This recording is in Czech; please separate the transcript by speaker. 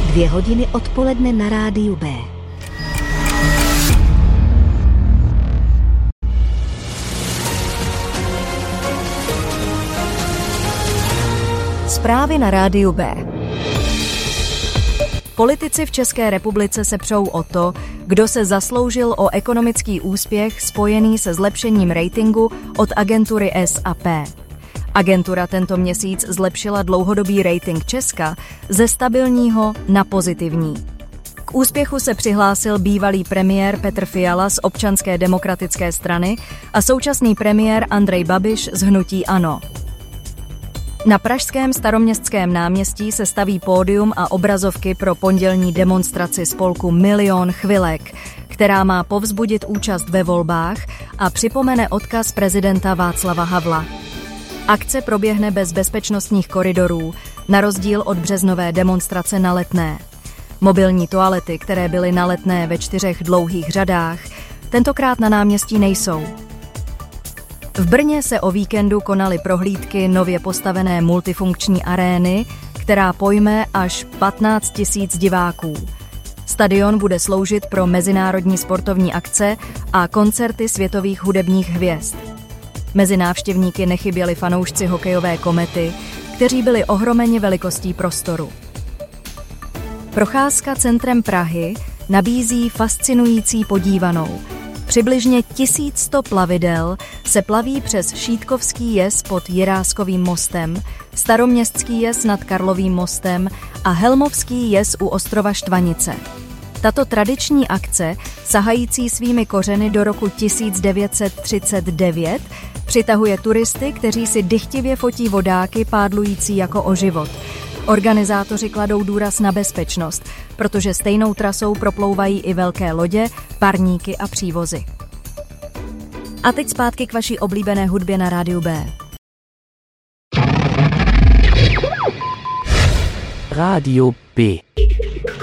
Speaker 1: 2 hodiny odpoledne na rádiu B.
Speaker 2: Zprávy na rádiu B. Politici v České republice se přou o to, kdo se zasloužil o ekonomický úspěch spojený se zlepšením ratingu od agentury S&P. Agentura tento měsíc zlepšila dlouhodobý rating Česka ze stabilního na pozitivní. K úspěchu se přihlásil bývalý premiér Petr Fiala z Občanské demokratické strany a současný premiér Andrej Babiš z hnutí ANO. Na pražském Staroměstském náměstí se staví pódium a obrazovky pro pondělní demonstraci spolku Milion chvilek, která má povzbudit účast ve volbách a připomene odkaz prezidenta Václava Havla. Akce proběhne bez bezpečnostních koridorů, na rozdíl od březnové demonstrace na Letné. Mobilní toalety, které byly na Letné ve 4 dlouhých řadách, tentokrát na náměstí nejsou. V Brně se o víkendu konaly prohlídky nově postavené multifunkční arény, která pojme až 15 000 diváků. Stadion bude sloužit pro mezinárodní sportovní akce a koncerty světových hudebních hvězd. Mezi návštěvníky nechyběli fanoušci hokejové Komety, kteří byli ohromeni velikostí prostoru. Procházka centrem Prahy nabízí fascinující podívanou. Přibližně 1100 plavidel se plaví přes Šítkovský jez pod Jiráskovým mostem, Staroměstský jez nad Karlovým mostem a Helmovský jez u ostrova Štvanice. Tato tradiční akce, sahající svými kořeny do roku 1939, přitahuje turisty, kteří si dychtivě fotí vodáky pádlující jako o život. Organizátoři kladou důraz na bezpečnost, protože stejnou trasou proplouvají i velké lodě, parníky a přívozy. A teď zpátky k vaší oblíbené hudbě na rádiu B.
Speaker 3: Radio B.